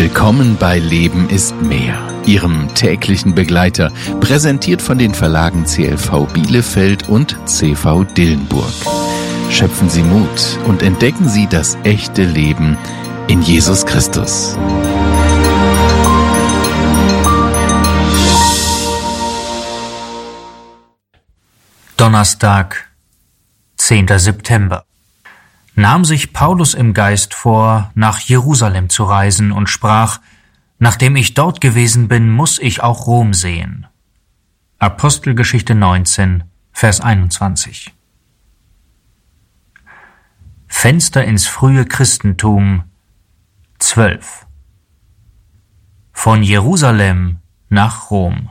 Willkommen bei Leben ist mehr, Ihrem täglichen Begleiter, präsentiert von den Verlagen CLV Bielefeld und CV Dillenburg. Schöpfen Sie Mut und entdecken Sie das echte Leben in Jesus Christus. Donnerstag, 10. September. Nahm sich Paulus im Geist vor, nach Jerusalem zu reisen und sprach: Nachdem ich dort gewesen bin, muss ich auch Rom sehen. Apostelgeschichte 19, Vers 21. Fenster ins frühe Christentum 12. Von Jerusalem nach Rom.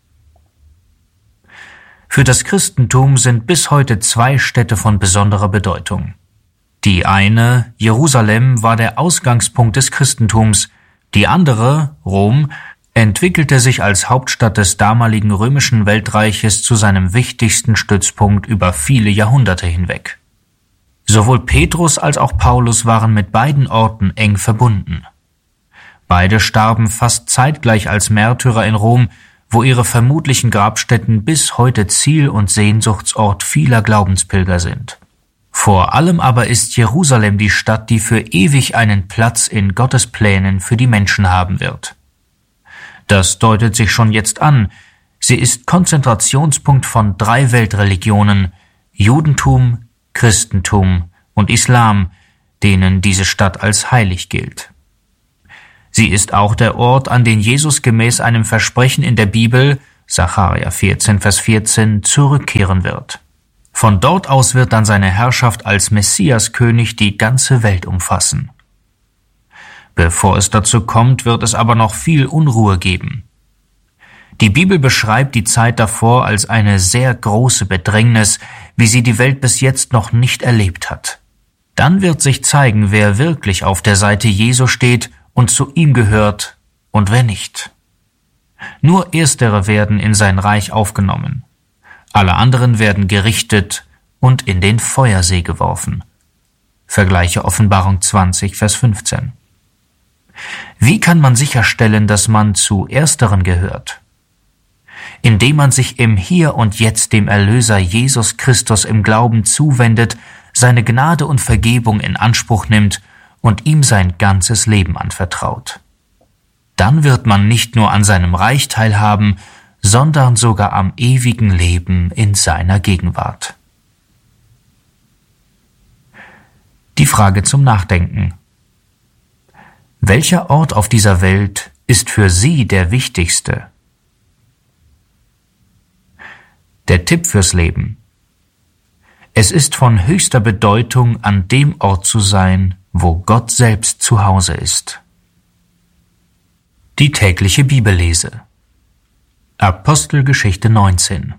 Für das Christentum sind bis heute zwei Städte von besonderer Bedeutung. Die eine, Jerusalem, war der Ausgangspunkt des Christentums, die andere, Rom, entwickelte sich als Hauptstadt des damaligen römischen Weltreiches zu seinem wichtigsten Stützpunkt über viele Jahrhunderte hinweg. Sowohl Petrus als auch Paulus waren mit beiden Orten eng verbunden. Beide starben fast zeitgleich als Märtyrer in Rom, wo ihre vermutlichen Grabstätten bis heute Ziel und Sehnsuchtsort vieler Glaubenspilger sind. Vor allem aber ist Jerusalem die Stadt, die für ewig einen Platz in Gottes Plänen für die Menschen haben wird. Das deutet sich schon jetzt an. Sie ist Konzentrationspunkt von 3 Weltreligionen: Judentum, Christentum und Islam, denen diese Stadt als heilig gilt. Sie ist auch der Ort, an den Jesus gemäß einem Versprechen in der Bibel, Sacharja 14, Vers 14, zurückkehren wird. Von dort aus wird dann seine Herrschaft als Messiaskönig die ganze Welt umfassen. Bevor es dazu kommt, wird es aber noch viel Unruhe geben. Die Bibel beschreibt die Zeit davor als eine sehr große Bedrängnis, wie sie die Welt bis jetzt noch nicht erlebt hat. Dann wird sich zeigen, wer wirklich auf der Seite Jesu steht und zu ihm gehört und wer nicht. Nur Erstere werden in sein Reich aufgenommen. Alle anderen werden gerichtet und in den Feuersee geworfen. Vergleiche Offenbarung 20, Vers 15. Wie kann man sicherstellen, dass man zu Ersteren gehört? Indem man sich im Hier und Jetzt dem Erlöser Jesus Christus im Glauben zuwendet, seine Gnade und Vergebung in Anspruch nimmt und ihm sein ganzes Leben anvertraut. Dann wird man nicht nur an seinem Reich teilhaben, sondern sogar am ewigen Leben in seiner Gegenwart. Die Frage zum Nachdenken: Welcher Ort auf dieser Welt ist für Sie der wichtigste? Der Tipp fürs Leben: Es ist von höchster Bedeutung, an dem Ort zu sein, wo Gott selbst zu Hause ist. Die tägliche Bibellese. Apostelgeschichte 19.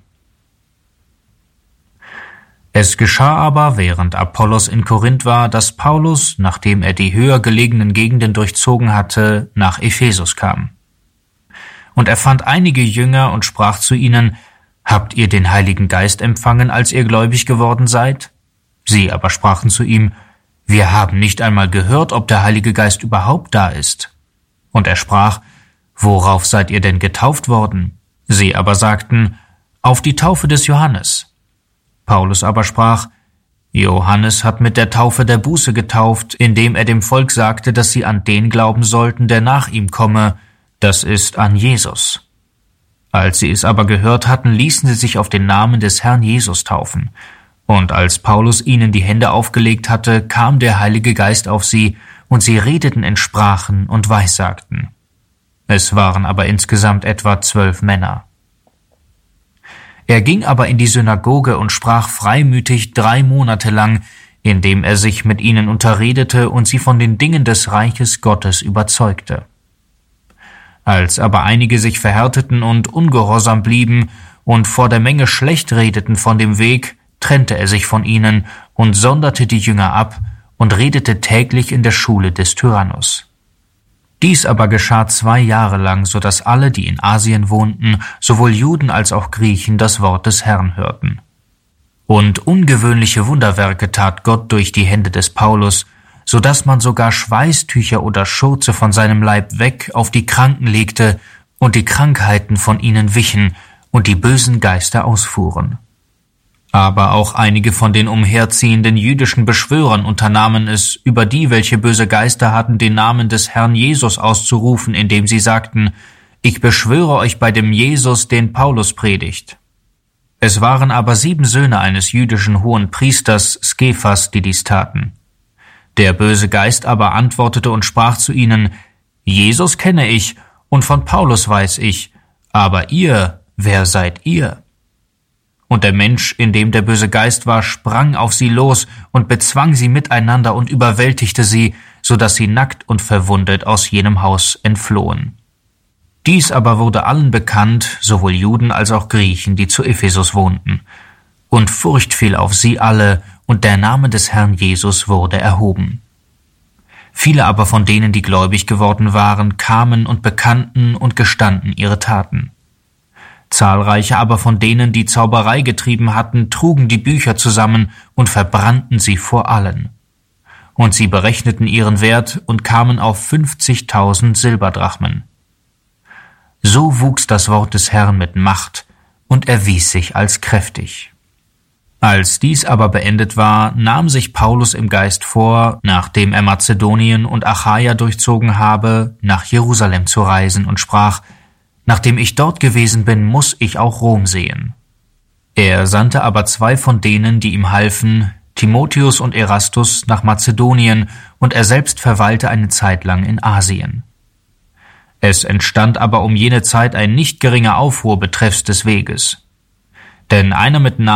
Es geschah aber, während Apollos in Korinth war, dass Paulus, nachdem er die höher gelegenen Gegenden durchzogen hatte, nach Ephesus kam. Und er fand einige Jünger und sprach zu ihnen: Habt ihr den Heiligen Geist empfangen, als ihr gläubig geworden seid? Sie aber sprachen zu ihm: Wir haben nicht einmal gehört, ob der Heilige Geist überhaupt da ist. Und er sprach: Worauf seid ihr denn getauft worden? Sie aber sagten: Auf die Taufe des Johannes. Paulus aber sprach: Johannes hat mit der Taufe der Buße getauft, indem er dem Volk sagte, dass sie an den glauben sollten, der nach ihm komme, das ist an Jesus. Als sie es aber gehört hatten, ließen sie sich auf den Namen des Herrn Jesus taufen. Und als Paulus ihnen die Hände aufgelegt hatte, kam der Heilige Geist auf sie, und sie redeten in Sprachen und weissagten. Es waren aber insgesamt etwa 12 Männer. Er ging aber in die Synagoge und sprach freimütig 3 Monate lang, indem er sich mit ihnen unterredete und sie von den Dingen des Reiches Gottes überzeugte. Als aber einige sich verhärteten und ungehorsam blieben und vor der Menge schlecht redeten von dem Weg, trennte er sich von ihnen und sonderte die Jünger ab und redete täglich in der Schule des Tyrannus. Dies aber geschah 2 Jahre lang, so dass alle, die in Asien wohnten, sowohl Juden als auch Griechen, das Wort des Herrn hörten. Und ungewöhnliche Wunderwerke tat Gott durch die Hände des Paulus, so dass man sogar Schweißtücher oder Schurze von seinem Leib weg auf die Kranken legte und die Krankheiten von ihnen wichen und die bösen Geister ausfuhren. Aber auch einige von den umherziehenden jüdischen Beschwörern unternahmen es, über die, welche böse Geister hatten, den Namen des Herrn Jesus auszurufen, indem sie sagten: Ich beschwöre euch bei dem Jesus, den Paulus predigt. Es waren aber 7 Söhne eines jüdischen hohen Priesters, Skephas, die dies taten. Der böse Geist aber antwortete und sprach zu ihnen: Jesus kenne ich, und von Paulus weiß ich, aber ihr, wer seid ihr? Und der Mensch, in dem der böse Geist war, sprang auf sie los und bezwang sie miteinander und überwältigte sie, so dass sie nackt und verwundet aus jenem Haus entflohen. Dies aber wurde allen bekannt, sowohl Juden als auch Griechen, die zu Ephesus wohnten. Und Furcht fiel auf sie alle, und der Name des Herrn Jesus wurde erhoben. Viele aber von denen, die gläubig geworden waren, kamen und bekannten und gestanden ihre Taten. Zahlreiche aber von denen, die Zauberei getrieben hatten, trugen die Bücher zusammen und verbrannten sie vor allen. Und sie berechneten ihren Wert und kamen auf 50.000 Silberdrachmen. So wuchs das Wort des Herrn mit Macht und erwies sich als kräftig. Als dies aber beendet war, nahm sich Paulus im Geist vor, nachdem er Mazedonien und Achaia durchzogen habe, nach Jerusalem zu reisen und sprach: Nachdem ich dort gewesen bin, muss ich auch Rom sehen. Er sandte aber 2 von denen, die ihm halfen, Timotheus und Erastus, nach Mazedonien, und er selbst verweilte eine Zeit lang in Asien. Es entstand aber um jene Zeit ein nicht geringer Aufruhr betreffs des Weges. Denn einer mit